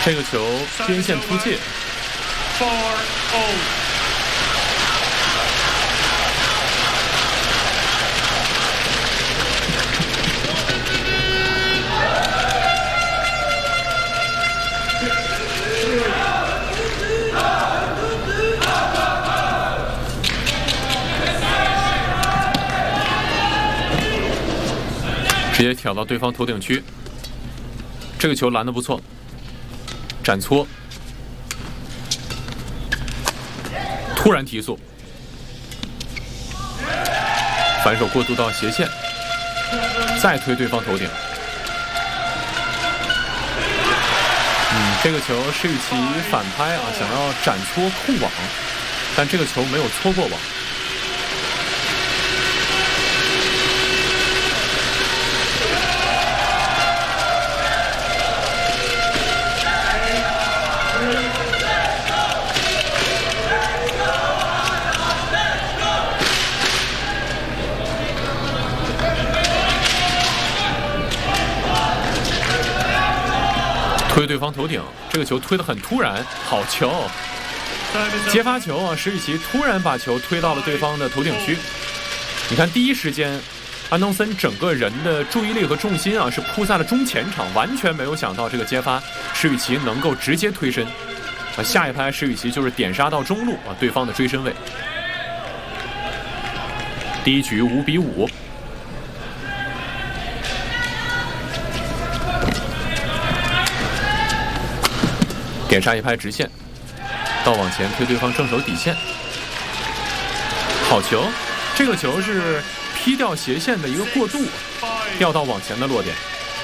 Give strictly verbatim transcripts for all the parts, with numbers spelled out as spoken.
这个球边线出界。直接挑到对方头顶区，这个球拦得不错，斩搓，突然提速，反手过渡到斜线，再推对方头顶。嗯，这个球施雨琦反拍啊，想要斩搓控网，但这个球没有搓过网。推对方头顶，这个球推得很突然，好球！接发球啊，施雨琦突然把球推到了对方的头顶区。你看，第一时间，安东森整个人的注意力和重心啊是扑在了中前场，完全没有想到这个接发施雨琦能够直接推身。啊，下一拍施雨琦就是点杀到中路啊，对方的追身位。第一局五比五。点杀一拍直线，到往前推对方正手底线，好球！这个球是劈掉斜线的一个过渡，掉到往前的落点。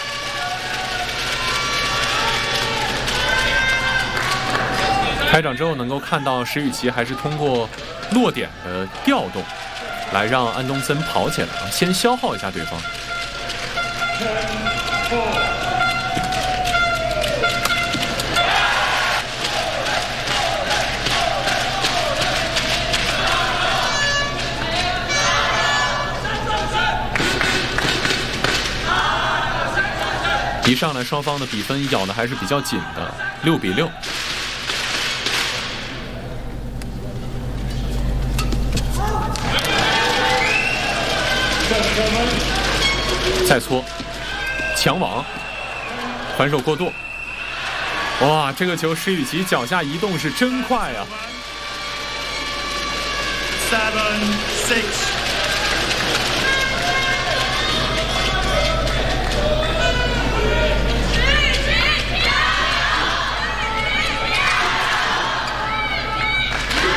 开场之后能够看到施雨琦还是通过落点的调动，来让安东森跑起来，先消耗一下对方。一上来双方的比分咬的还是比较紧的，六比六。再搓，抢网，反手过渡。哇，这个球施雨琦脚下移动是真快啊！ Seven, six.